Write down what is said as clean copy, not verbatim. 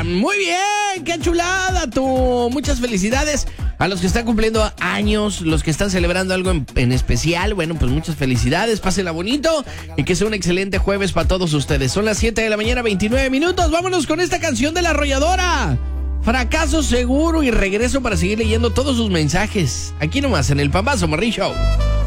Muy bien, qué chulada tú. Muchas felicidades a los que están cumpliendo años, los que están celebrando algo en especial. Bueno, pues muchas felicidades, pásenla bonito y que sea un excelente jueves para todos ustedes. Son las 7 de la mañana, 29 minutos. Vámonos con esta canción de La Arrolladora. Fracaso seguro y regreso para seguir leyendo todos sus mensajes. Aquí nomás en el Pambazo Morning Show.